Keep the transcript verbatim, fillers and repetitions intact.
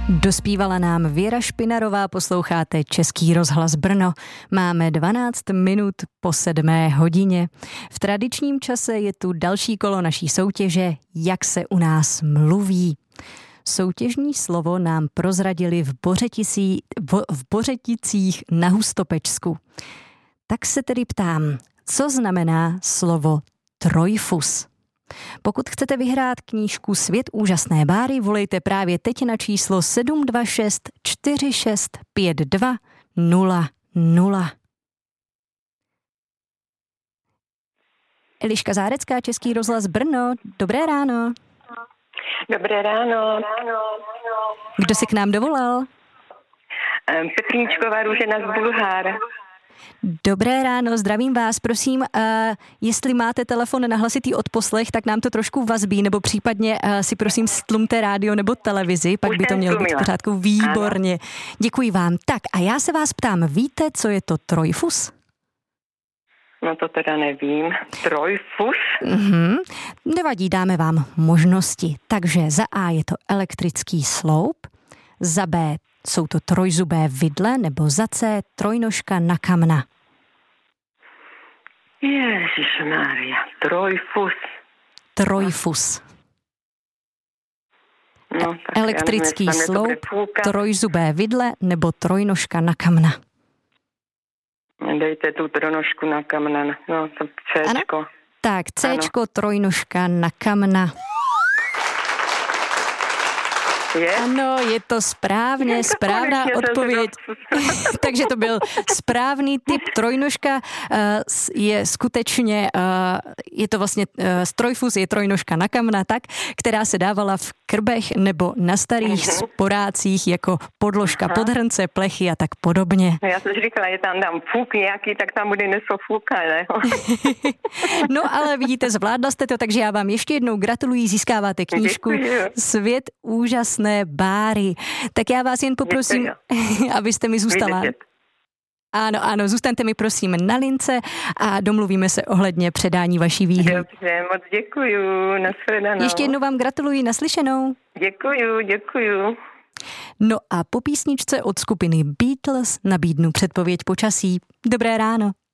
Dospívala nám Věra Špinarová, posloucháte Český rozhlas Brno. Máme dvanáct minut po sedmé hodině. V tradičním čase je tu další kolo naší soutěže Jak se u nás mluví. Soutěžní slovo nám prozradili v, Bořeticí, v Bořeticích na Hustopečsku. Tak se tedy ptám, co znamená slovo trojfus? Pokud chcete vyhrát knížku Svět úžasné báry, volejte právě teď na číslo sedm dva šest čtyři šest pět dva nula nula. Eliška Zárecká, Český rozhlas Brno. Dobré ráno. Dobré ráno. Kdo se k nám dovolal? Petříčková Růžena z Bulhár. Dobré ráno, zdravím vás. Prosím, uh, jestli máte telefon na hlasitý odposlech, tak nám to trošku vazbí, nebo případně uh, si prosím stlumte rádio nebo televizi, pak Už by to mělo být v pořádku. Výborně. Ano. Děkuji vám. Tak a já se vás ptám, víte, co je to trojfus? No to teda nevím. Trojfus? Mhm. Nevadí, dáme vám možnosti. Takže za A je to elektrický sloup, za B jsou to trojzubé vidle, nebo za C trojnožka na kamna. Ježišmarja, trojfus. Trojfus. No, tak elektrický sloup, trojzubé vidle nebo trojnožka na kamna. Dejte tu trojnožku na kamna. No, to Cčko. Ano? Tak, Cčko, trojnožka na kamna. Je? Ano, je to správně, správná odpověď. Takže to byl správný typ. Trojnožka je skutečně, je to vlastně, trojfus je trojnožka na kamna, tak, která se dávala v krbech nebo na starých uh-huh. sporácích jako podložka pod hrnce, plechy a tak podobně. No já jsem říkala, je tam dám fuk nějaký, tak tam bude něco fuka, ne? No ale vidíte, zvládla jste to, takže já vám ještě jednou gratuluji, získáváte knížku Děkuji. Svět úžasné báry. Tak já vás jen poprosím, Děkuji. abyste mi zůstala. Vidět. Ano, ano, zůstaňte mi prosím na lince a domluvíme se ohledně předání vaší výhry. Dobře, moc děkuju, nashledanou. Ještě jednou vám gratuluji, naslyšenou. Děkuju, děkuju. No a po písničce od skupiny Beatles nabídnu předpověď počasí. Dobré ráno.